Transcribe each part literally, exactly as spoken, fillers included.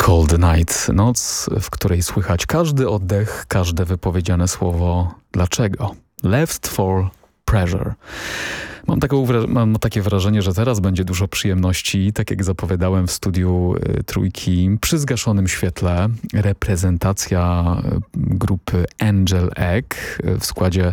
Cold Night, noc, w której słychać każdy oddech, każde wypowiedziane słowo dlaczego. Left for Pressure. Mam, taką, mam takie wrażenie, że teraz będzie dużo przyjemności, tak jak zapowiadałem w studiu y, Trójki, przy zgaszonym świetle reprezentacja y, grupy Angel Egg y, w składzie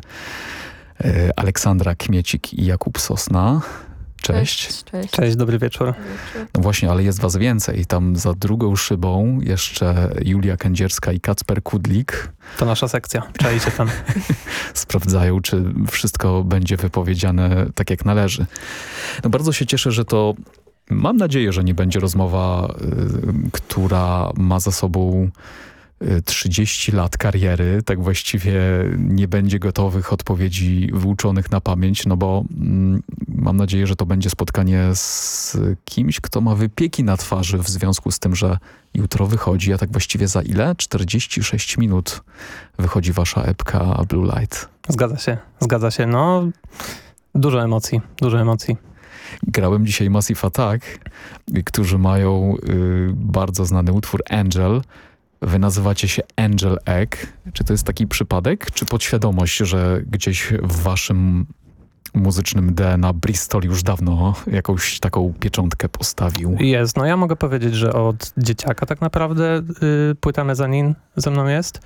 y, Aleksandra Kmiecik i Jakub Sosna. Cześć. Cześć, cześć. Cześć, dobry wieczór. No właśnie, ale jest was więcej. Tam za drugą szybą jeszcze Julia Kędzierska i Kacper Kudlik. To nasza sekcja. Czajcie tam. Sprawdzają, czy wszystko będzie wypowiedziane tak jak należy. No bardzo się cieszę, że to... Mam nadzieję, że nie będzie rozmowa, y, która ma za sobą trzydzieści lat kariery, tak właściwie nie będzie gotowych odpowiedzi wyuczonych na pamięć, no bo mm, mam nadzieję, że to będzie spotkanie z kimś, kto ma wypieki na twarzy w związku z tym, że jutro wychodzi, a tak właściwie za ile? czterdzieści sześć minut wychodzi wasza epka Blue Light. Zgadza się, zgadza się. No, dużo emocji, dużo emocji. Grałem dzisiaj Massive Attack, którzy mają y, bardzo znany utwór Angel. Wy nazywacie się Angel Egg. Czy to jest taki przypadek, czy podświadomość, że gdzieś w waszym muzycznym D N A Bristol już dawno jakąś taką pieczątkę postawił? Jest. No ja mogę powiedzieć, że od dzieciaka tak naprawdę y, płyta Mezzanine ze mną jest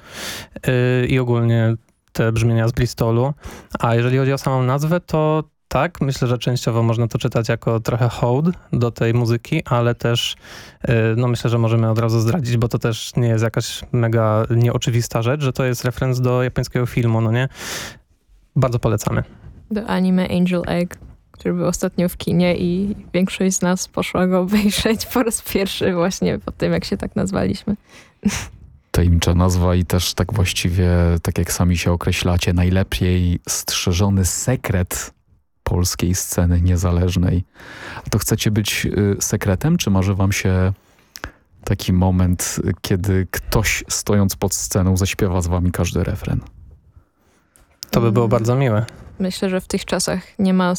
y, i ogólnie te brzmienia z Bristolu. A jeżeli chodzi o samą nazwę, to tak, myślę, że częściowo można to czytać jako trochę hołd do tej muzyki, ale też no myślę, że możemy od razu zdradzić, bo to też nie jest jakaś mega nieoczywista rzecz, że to jest referenc do japońskiego filmu, no nie? Bardzo polecamy. Do anime Angel Egg, który był ostatnio w kinie i większość z nas poszła go obejrzeć po raz pierwszy właśnie po tym, jak się tak nazwaliśmy. Tajemnicza nazwa i też tak właściwie, tak jak sami się określacie, najlepiej strzeżony sekret polskiej sceny niezależnej. A to chcecie być y, sekretem, czy marzy wam się taki moment, kiedy ktoś stojąc pod sceną zaśpiewa z wami każdy refren? To by było bardzo miłe. Myślę, że w tych czasach nie ma